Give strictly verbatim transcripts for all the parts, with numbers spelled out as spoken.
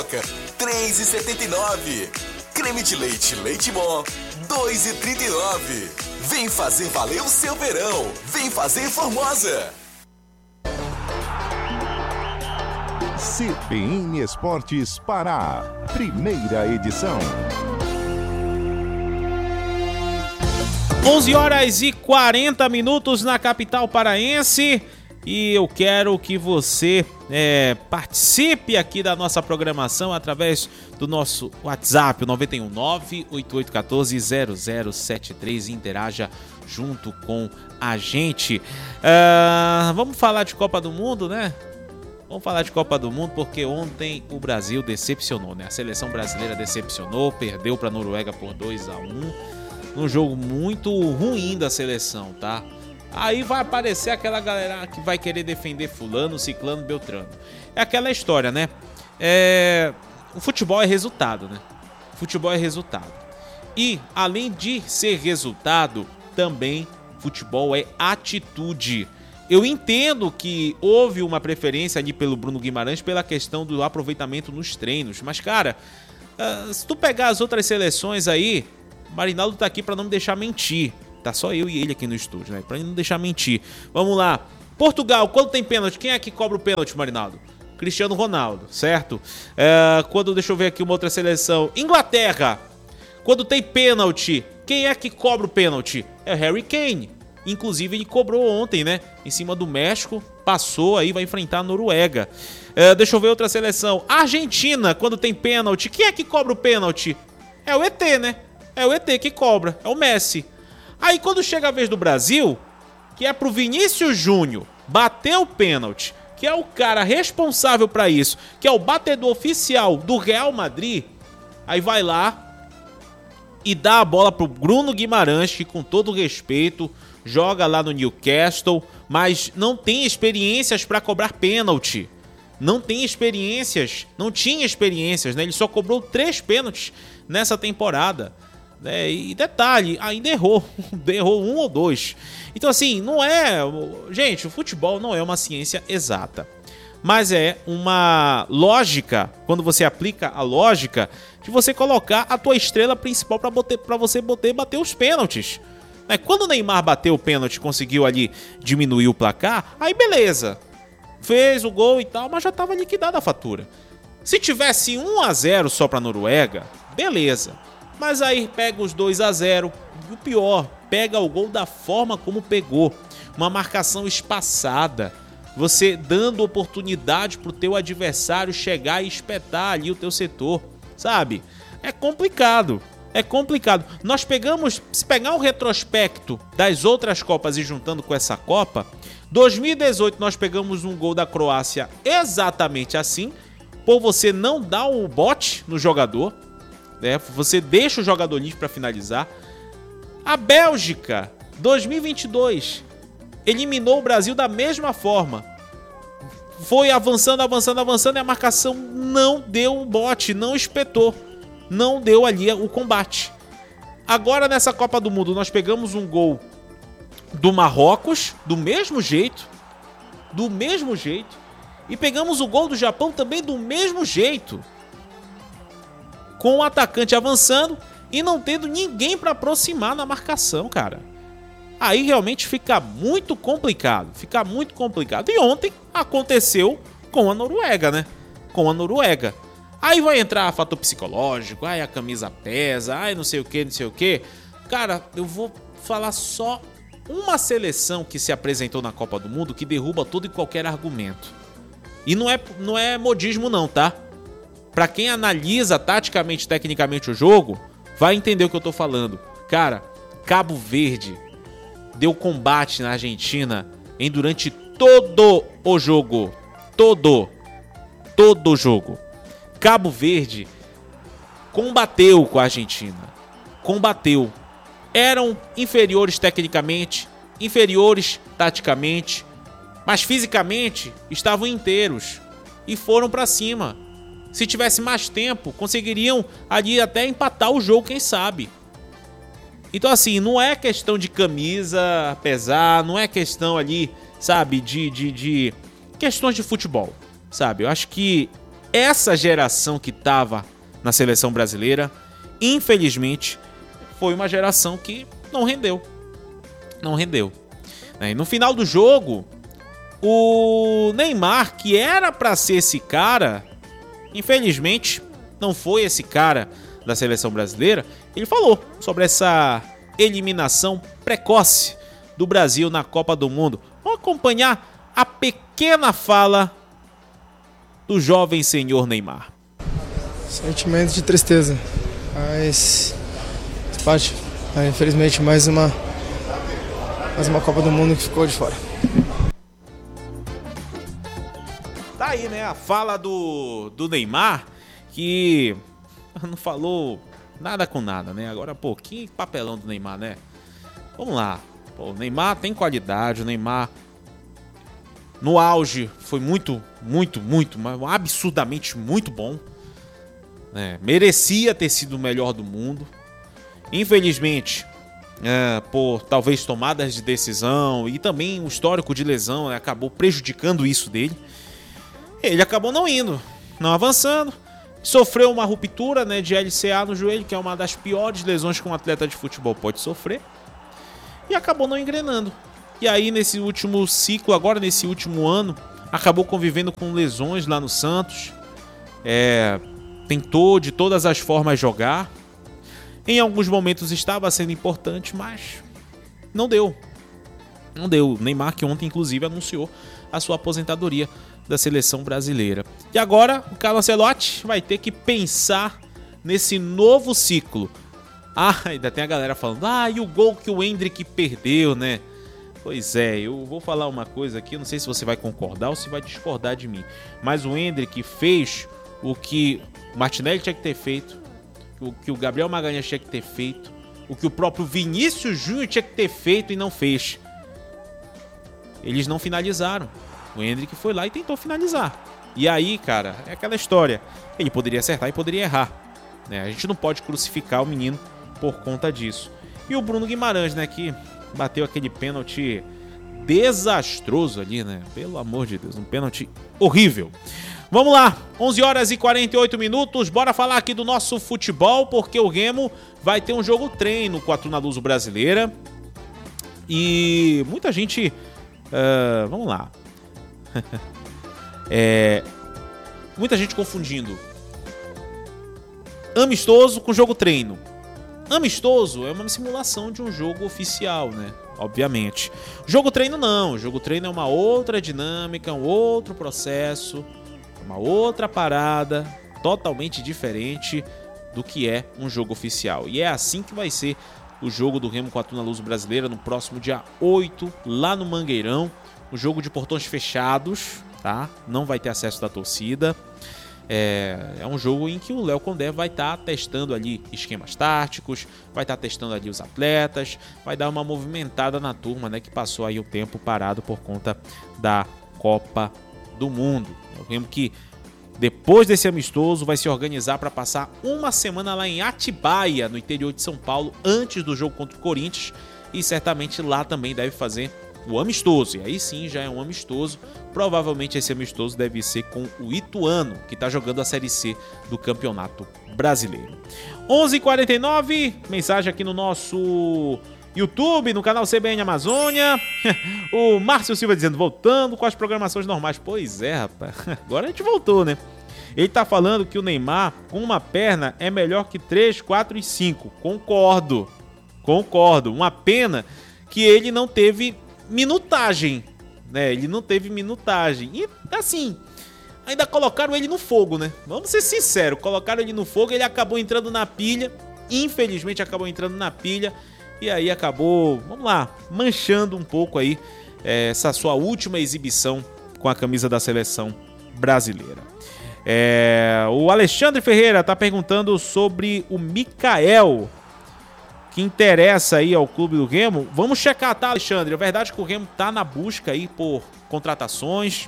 três reais e setenta e nove centavos. Creme de leite Leite Bom, dois reais e trinta e nove centavos. Vem fazer valer o seu verão. Vem fazer Formosa. C B N Esportes Pará, primeira edição. onze horas e quarenta minutos na capital paraense. E eu quero que você é, participe aqui da nossa programação através do nosso WhatsApp, nove um nove, oito oito um quatro, zero zero sete três, e interaja junto com a gente. Uh, vamos falar de Copa do Mundo, né? Vamos falar de Copa do Mundo porque ontem o Brasil decepcionou, né? A seleção brasileira decepcionou, perdeu para a Noruega por dois a um, num jogo muito ruim da seleção, tá? Aí vai aparecer aquela galera que vai querer defender fulano, ciclano, beltrano. É aquela história, né? É... O futebol é resultado, né? O futebol é resultado. E, além de ser resultado, também futebol é atitude. Eu entendo que houve uma preferência ali pelo Bruno Guimarães pela questão do aproveitamento nos treinos. Mas, cara, uh, se tu pegar as outras seleções aí, Marinaldo tá aqui pra não me deixar mentir. Tá só eu e ele aqui no estúdio, né? Pra não deixar mentir. Vamos lá. Portugal, quando tem pênalti, quem é que cobra o pênalti, Marinaldo? Cristiano Ronaldo, certo? É, quando, deixa eu ver aqui uma outra seleção. Inglaterra, quando tem pênalti, quem é que cobra o pênalti? É Harry Kane. Inclusive ele cobrou ontem, né? Em cima do México, passou aí, vai enfrentar a Noruega. É, deixa eu ver outra seleção. Argentina, quando tem pênalti, quem é que cobra o pênalti? É o E T, né? É o E T que cobra, é o Messi. Aí quando chega a vez do Brasil, que é pro Vinícius Júnior bater o pênalti, que é o cara responsável pra isso, que é o batedor oficial do Real Madrid, aí vai lá e dá a bola pro Bruno Guimarães, que com todo respeito joga lá no Newcastle, mas não tem experiências pra cobrar pênalti. Não tem experiências, não tinha experiências, né? Ele só cobrou três pênaltis nessa temporada. É, e detalhe, ainda errou, errou um ou dois. Então assim, não é... Gente, o futebol não é uma ciência exata, mas é uma lógica, quando você aplica a lógica, de você colocar a tua estrela principal para você poder bater os pênaltis. Quando o Neymar bateu o pênalti, conseguiu ali diminuir o placar, aí beleza, fez o gol e tal, mas já estava liquidada a fatura. Se tivesse um a zero só para a Noruega, beleza. Mas aí pega os dois a zero e o pior, pega o gol da forma como pegou. Uma marcação espaçada, você dando oportunidade pro teu adversário chegar e espetar ali o teu setor, sabe? É complicado, é complicado. Nós pegamos, se pegar o retrospecto das outras Copas e juntando com essa Copa, dois mil e dezoito nós pegamos um gol da Croácia exatamente assim, por você não dar o bote no jogador, né? Você deixa o jogador livre para finalizar. A Bélgica, dois mil e vinte e dois, eliminou o Brasil da mesma forma. Foi avançando, avançando, avançando e a marcação não deu o bote, não espetou. Não deu ali o combate. Agora nessa Copa do Mundo nós pegamos um gol do Marrocos, do mesmo jeito. Do mesmo jeito. E pegamos o gol do Japão também do mesmo jeito. Com o atacante avançando e não tendo ninguém para aproximar na marcação, cara. Aí realmente fica muito complicado, fica muito complicado. E ontem aconteceu com a Noruega, né? Com a Noruega. Aí vai entrar fator psicológico, ai a camisa pesa, ai não sei o que, não sei o que. Cara, eu vou falar só uma seleção que se apresentou na Copa do Mundo que derruba todo e qualquer argumento. E não é, não é modismo não, tá? Pra quem analisa taticamente, tecnicamente o jogo, vai entender o que eu tô falando. Cara, Cabo Verde deu combate na Argentina em durante todo o jogo. Todo. Todo o jogo. Cabo Verde combateu com a Argentina. Combateu. Eram inferiores tecnicamente, inferiores taticamente, mas fisicamente estavam inteiros e foram pra cima. Se tivesse mais tempo, conseguiriam ali até empatar o jogo, quem sabe. Então assim, não é questão de camisa pesar, não é questão ali, sabe, de, de, de questões de futebol, sabe? Eu acho que essa geração que estava na seleção brasileira, infelizmente, foi uma geração que não rendeu. Não rendeu. E no final do jogo, o Neymar, que era para ser esse cara, infelizmente não foi esse cara da seleção brasileira. Ele falou sobre essa eliminação precoce do Brasil na Copa do Mundo. Vamos acompanhar a pequena fala do jovem senhor Neymar. Sentimento de tristeza, mas parte, infelizmente, mais uma mais uma Copa do Mundo que ficou de fora. Tá aí, né, a fala do, do Neymar, que não falou nada com nada, né? Agora, pô, que papelão do Neymar, né? Vamos lá. Pô, o Neymar tem qualidade, o Neymar no auge foi muito, muito, muito, absurdamente muito bom. É, merecia ter sido o melhor do mundo. Infelizmente, é, por talvez tomadas de decisão e também o histórico de lesão, né, acabou prejudicando isso dele. Ele acabou não indo, não avançando. Sofreu uma ruptura, né, de L C A no joelho, que é uma das piores lesões que um atleta de futebol pode sofrer. E acabou não engrenando. E aí, nesse último ciclo, agora nesse último ano, acabou convivendo com lesões lá no Santos. É, tentou de todas as formas jogar. Em alguns momentos estava sendo importante, mas não deu. Não deu. O Neymar, que ontem, inclusive, anunciou a sua aposentadoria da seleção brasileira. E agora, o Carlo Ancelotti vai ter que pensar nesse novo ciclo. Ah, ainda tem a galera falando, ah, e o gol que o Endrick perdeu, né? Pois é, eu vou falar uma coisa aqui, não sei se você vai concordar ou se vai discordar de mim, mas o Endrick fez o que o Martinelli tinha que ter feito, o que o Gabriel Magalhães tinha que ter feito, o que o próprio Vinícius Júnior tinha que ter feito e não fez. Eles não finalizaram. O Endrick foi lá e tentou finalizar. E aí, cara, é aquela história. Ele poderia acertar e poderia errar, né? A gente não pode crucificar o menino por conta disso. E o Bruno Guimarães, né, que bateu aquele pênalti desastroso ali, né? Pelo amor de Deus, um pênalti horrível. Vamos lá, onze horas e quarenta e oito minutos, bora falar aqui do nosso futebol, porque o Remo vai ter um jogo treino com a Tuna Luso Brasileira. E muita gente... Uh, vamos lá. é, muita gente confundindo amistoso com jogo treino. Amistoso é uma simulação de um jogo oficial, né? Obviamente. Jogo treino não. Jogo treino é uma outra dinâmica, um outro processo, uma outra parada, totalmente diferente do que é um jogo oficial. E é assim que vai ser o jogo do Remo com a Tuna Luso Brasileira no próximo dia oito, lá no Mangueirão. Um jogo de portões fechados, tá? Não vai ter acesso da torcida. É, é um jogo em que o Léo Condé vai estar tá testando ali esquemas táticos, vai estar tá testando ali os atletas, vai dar uma movimentada na turma, né, que passou aí o tempo parado por conta da Copa do Mundo. Eu lembro que depois desse amistoso vai se organizar para passar uma semana lá em Atibaia, no interior de São Paulo, antes do jogo contra o Corinthians, e certamente lá também deve fazer o amistoso, e aí sim já é um amistoso. Provavelmente esse amistoso deve ser com o Ituano, que está jogando a Série C do Campeonato Brasileiro. onze e quarenta e nove, mensagem aqui no nosso YouTube, no canal C B N Amazônia. O Márcio Silva dizendo, voltando com as programações normais. Pois é, rapaz, agora a gente voltou, né? Ele tá falando que o Neymar com uma perna é melhor que três, quatro e cinco. Concordo, concordo. Uma pena que ele não teve minutagem, né? Ele não teve minutagem. E assim, ainda colocaram ele no fogo, né? Vamos ser sinceros, colocaram ele no fogo, ele acabou entrando na pilha. Infelizmente acabou entrando na pilha. E aí acabou, vamos lá, manchando um pouco aí é, essa sua última exibição com a camisa da seleção brasileira. É, o Alexandre Ferreira tá perguntando sobre o Mikael, que interessa aí ao clube do Remo. Vamos checar, tá, Alexandre? É verdade que o Remo tá na busca aí por contratações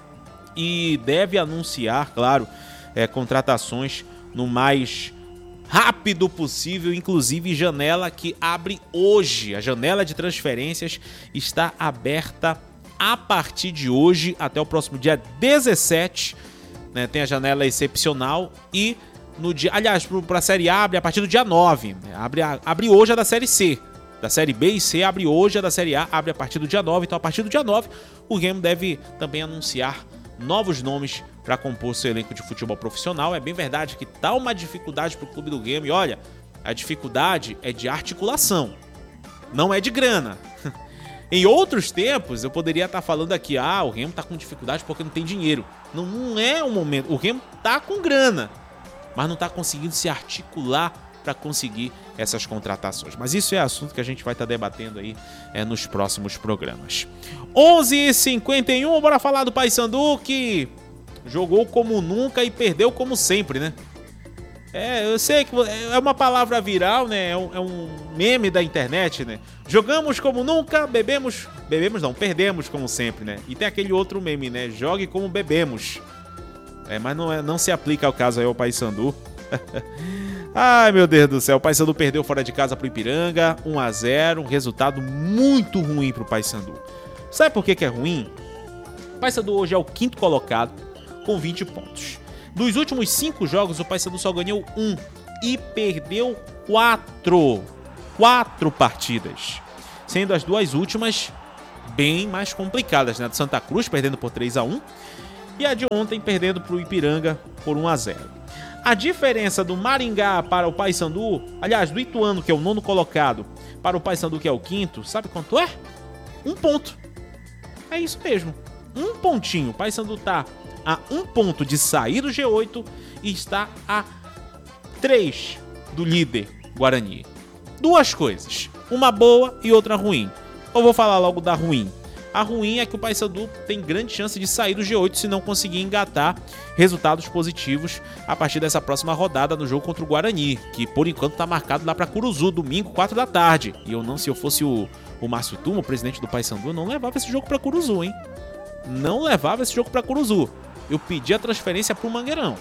e deve anunciar, claro, é, contratações no mais rápido possível, inclusive janela que abre hoje. A janela de transferências está aberta a partir de hoje até o próximo dia dezessete. né, tem a janela excepcional e no dia, aliás, para a Série A abre a partir do dia nove, né, abre, a, abre hoje a da Série C. Da Série B e C abre hoje, a da Série A abre a partir do dia nove. Então, a partir do dia nove, o Remo deve também anunciar novos nomes para compor seu elenco de futebol profissional. É bem verdade que tá uma dificuldade para o clube do Remo. E olha, a dificuldade é de articulação, não é de grana. Em outros tempos, eu poderia estar falando aqui, ah, o Remo tá com dificuldade porque não tem dinheiro. Não, não é o momento. O Remo tá com grana, mas não tá conseguindo se articular para conseguir essas contratações. Mas isso é assunto que a gente vai estar debatendo aí é, nos próximos programas. onze e cinquenta e um, bora falar do Paysandu, que jogou como nunca e perdeu como sempre, né? É, eu sei que é uma palavra viral, né? É um, é um meme da internet, né? Jogamos como nunca, bebemos... Bebemos não, perdemos como sempre, né? E tem aquele outro meme, né? Jogue como bebemos. É, mas não, é, não se aplica ao caso aí ao Paysandu. Ai, meu Deus do céu, o Paysandu perdeu fora de casa pro Ipiranga, um a zero, um resultado muito ruim pro Paysandu. Sabe por que que é ruim? O Paysandu hoje é o quinto colocado, com vinte pontos. Dos últimos cinco jogos, o Paysandu só ganhou um e perdeu quatro. Quatro partidas. Sendo as duas últimas bem mais complicadas, né? Do Santa Cruz, perdendo por três a um, e a de ontem, perdendo pro Ipiranga por um a zero. A diferença do Maringá para o Paysandu, aliás, do Ituano, que é o nono colocado, para o Paysandu, que é o quinto, sabe quanto é? Um ponto. É isso mesmo. Um pontinho. O Paysandu está a um ponto de sair do G oito e está a três do líder Guarani. Duas coisas. Uma boa e outra ruim. Eu vou falar logo da ruim. A ruim é que o Paysandu tem grande chance de sair do G oito se não conseguir engatar resultados positivos a partir dessa próxima rodada no jogo contra o Guarani, que por enquanto está marcado lá para Curuzu, domingo, quatro da tarde. E eu não, se eu fosse o, o Márcio Tuma, o presidente do Paysandu, eu não levava esse jogo para Curuzu, hein? Não levava esse jogo para Curuzu. Eu pedi a transferência para o Mangueirão.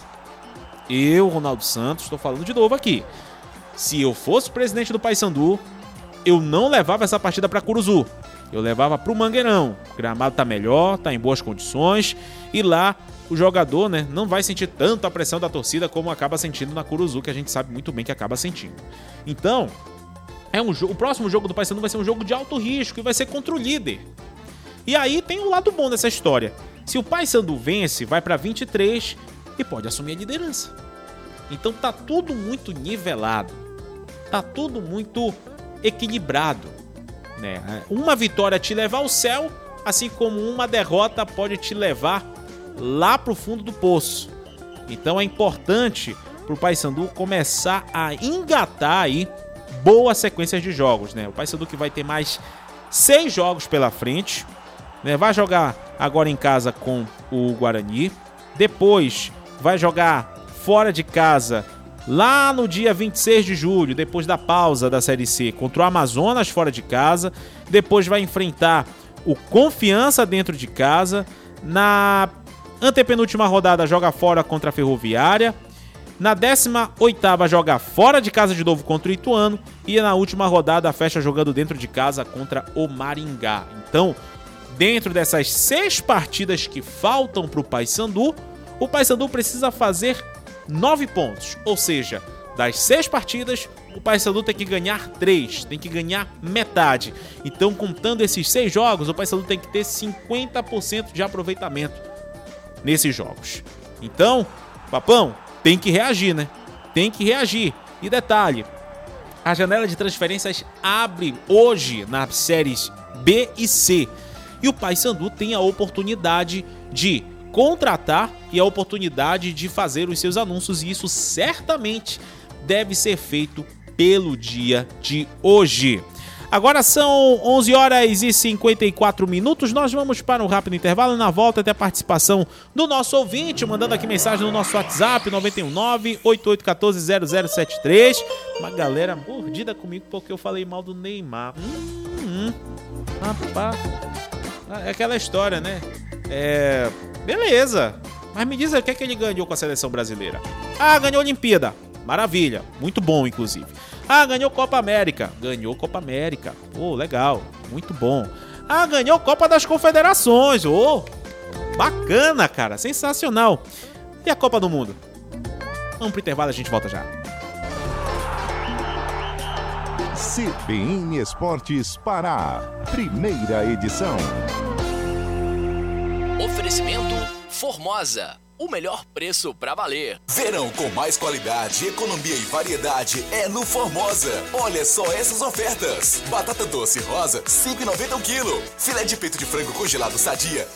Eu, Ronaldo Santos, estou falando de novo aqui. Se eu fosse o presidente do Paysandu, eu não levava essa partida para Curuzu. Eu levava pro Mangueirão. O gramado tá melhor, tá em boas condições. E lá o jogador, né, não vai sentir tanto a pressão da torcida como acaba sentindo na Curuzu, que a gente sabe muito bem que acaba sentindo. Então, é um jogo, o próximo jogo do Paysandu vai ser um jogo de alto risco e vai ser contra o líder. E aí tem um lado bom dessa história. Se o Paysandu vence, vai para vinte e três e pode assumir a liderança. Então tá tudo muito nivelado. Tá tudo muito equilibrado. Uma vitória te leva ao céu, assim como uma derrota pode te levar lá pro fundo do poço. Então é importante pro Paysandu começar a engatar aí boas sequências de jogos, né? O Paysandu que vai ter mais seis jogos pela frente, né? Vai jogar agora em casa com o Guarani, depois vai jogar fora de casa lá no dia vinte e seis de julho, depois da pausa da Série C, contra o Amazonas fora de casa. Depois vai enfrentar o Confiança dentro de casa. Na antepenúltima rodada joga fora contra a Ferroviária. Na décima oitava joga fora de casa de novo contra o Ituano. E na última rodada fecha jogando dentro de casa contra o Maringá. Então, dentro dessas seis partidas que faltam para o Paysandu, o Paysandu precisa fazer nove pontos, ou seja, das seis partidas, o Paysandu tem que ganhar três, tem que ganhar metade. Então, contando esses seis jogos, o Paysandu tem que ter cinquenta por cento de aproveitamento nesses jogos. Então, Papão, tem que reagir, né? Tem que reagir. E detalhe, a janela de transferências abre hoje nas séries B e C. E o Paysandu tem a oportunidade de contratar e a oportunidade de fazer os seus anúncios, e isso certamente deve ser feito pelo dia de hoje. Agora são onze horas e cinquenta e quatro minutos, nós vamos para um rápido intervalo. Na volta tem a participação do nosso ouvinte, mandando aqui mensagem no nosso WhatsApp nove um nove, oito oito um quatro, zero zero sete três. Uma galera mordida comigo porque eu falei mal do Neymar. Hum, hum, rapaz, é aquela história, né? É... Beleza, mas me diz aí o que é que ele ganhou com a seleção brasileira. Ah, ganhou a Olimpíada, maravilha, muito bom inclusive. Ah, ganhou Copa América, ganhou Copa América, pô, legal, muito bom. Ah, ganhou Copa das Confederações, ô, bacana, cara, sensacional. E a Copa do Mundo? Vamos pro intervalo, a gente volta já. C B N Esportes Pará, primeira edição. Oferecimento Formosa, o melhor preço pra valer. Verão com mais qualidade, economia e variedade é no Formosa. Olha só essas ofertas. Batata doce rosa, cinco reais e noventa centavos o quilo. Filé de peito de frango congelado Sadia,